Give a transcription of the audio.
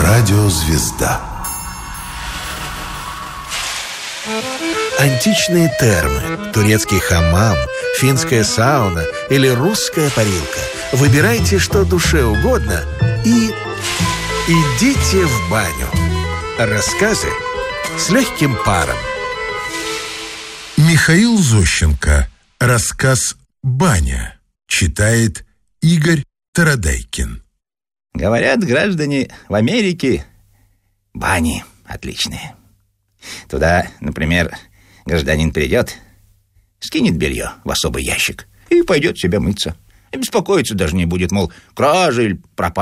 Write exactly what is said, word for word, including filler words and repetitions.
Радиозвезда. Античные термы, турецкий хамам, финская сауна или русская парилка. Выбирайте, что душе угодно, и идите в баню. Рассказы с легким паром. Михаил Зощенко. Рассказ «Баня». Читает Игорь Тарадайкин. Говорят, граждане, в Америке бани отличные. Туда, например, гражданин придет, скинет белье в особый ящик и пойдет себе мыться. И беспокоиться даже не будет, мол, кража или пропажа.